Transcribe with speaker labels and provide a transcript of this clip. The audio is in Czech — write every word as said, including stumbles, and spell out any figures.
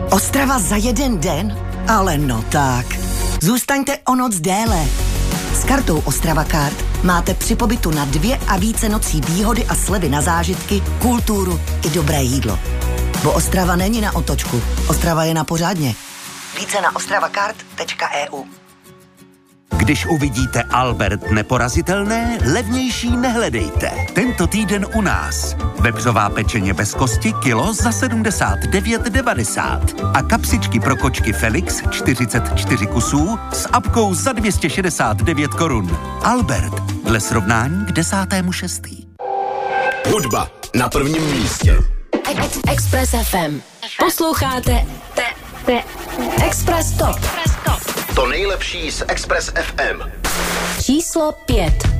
Speaker 1: Ostrava za jeden den? Ale no tak. Zůstaňte o noc déle. S kartou Ostrava Card máte při pobytu na dvě a více nocí výhody a slevy na zážitky, kulturu i dobré jídlo. Bo Ostrava není na otočku. Ostrava je na pořádně. Více na ostravacard tečka e u.
Speaker 2: Když uvidíte Albert neporazitelné, levnější nehledejte. Tento týden u nás. Vepřová pečeně bez kosti kilo za sedmdesát devět devadesát a kapsičky pro kočky Felix čtyřicet čtyři kusů s apkou za dvě stě šedesát devět korun. Albert, dle srovnání k desátému šestý.
Speaker 3: Hudba na prvním místě.
Speaker 4: Express ef em. Posloucháte te, te, Express Top.
Speaker 3: To nejlepší z Express ef em.
Speaker 4: Číslo pět.